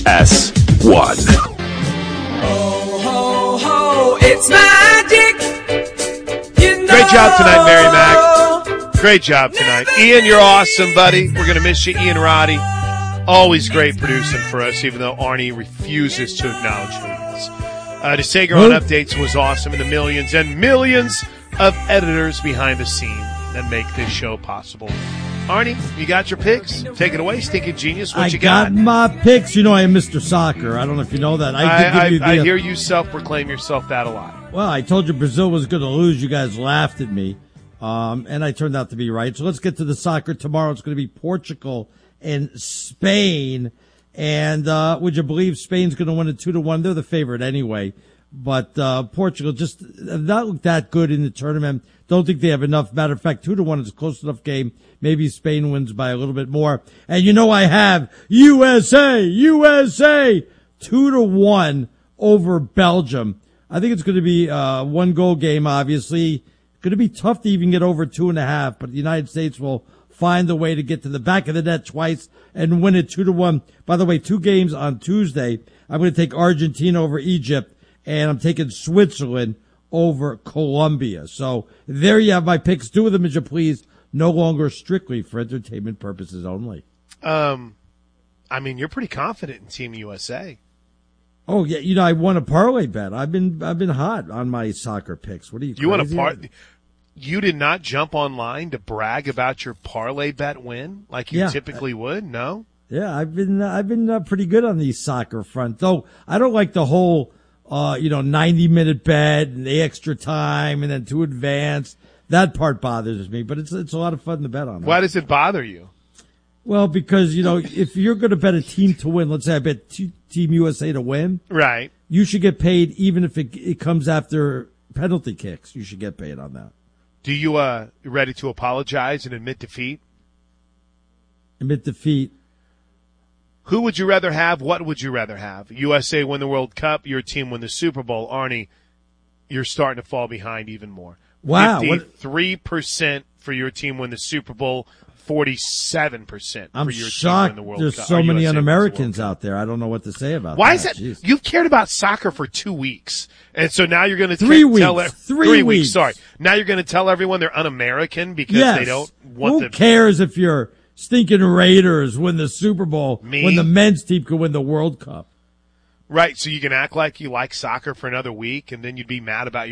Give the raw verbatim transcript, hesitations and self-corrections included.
S one. Ho, ho, ho, it's magic. You know. Great job tonight, Mary Mac. Great job tonight. Ian, you're awesome, buddy. We're going to miss you. Ian Roddy, always great producing for us, even though Arnie refuses to acknowledge who he is. Uh, DeSager on Updates was awesome, and the millions and millions of editors behind the scene that make this show possible. Arnie, you got your picks? Take it away, Stinking Genius. What I you got? I got my picks. You know I am Mister Soccer. I don't know if you know that. I, I, did give I, you the, I hear you self-proclaim yourself that a lot. Well, I told you Brazil was going to lose. You guys laughed at me, um, and I turned out to be right. So let's get to the soccer tomorrow. It's going to be Portugal and Spain. And uh, would you believe Spain's going to win it two to one? They're the favorite anyway. But uh, Portugal just not looked that good in the tournament. Don't think they have enough. Matter of fact, two to one is a close enough game. Maybe Spain wins by a little bit more. And you know I have U S A, U S A, two to one over Belgium. I think it's going to be a one goal game. Obviously, going to be tough to even get over two and a half. But the United States will find the way to get to the back of the net twice and win it two to one. By the way, two games on Tuesday. I'm going to take Argentina over Egypt. And I'm taking Switzerland over Colombia. So there you have my picks. Do with them as you please. No longer strictly for entertainment purposes only. Um, I mean, you're pretty confident in Team U S A. Oh yeah, you know I won a parlay bet. I've been I've been hot on my soccer picks. What are you? You won a crazy? par? You did not jump online to brag about your parlay bet win like you Yeah. typically would. No. Yeah, I've been I've been uh, pretty good on the soccer front. Though I don't like the whole. Uh, you know, ninety minute bet and the extra time and then to advance. That part bothers me, but it's it's a lot of fun to bet on. Why does it bother you? Well, because, you know, if you're going to bet a team to win, let's say I bet t- Team U S A to win. Right. You should get paid even if it, it comes after penalty kicks. You should get paid on that. Do you, uh, ready to apologize and admit defeat? Admit defeat. Who would you rather have? What would you rather have? U S A win the World Cup, your team win the Super Bowl. Arnie, you're starting to fall behind even more. Wow. fifty-three percent for your team win the Super Bowl, forty-seven percent I'm for your shocked team win the World there's Cup. so Or many U S A un-Americans out there. I don't know what to say about Why that. is that? Jeez. You've cared about soccer for two weeks. And so now you're going to Three tell weeks. e- Three three weeks. weeks. Sorry. Now you're going to tell everyone they're un-American because Yes. they don't want Who the cares if your stinking Raiders win the Super Bowl Me? when the men's team could win the World Cup? Right, so you can act like you like soccer for another week, and then you'd be mad about your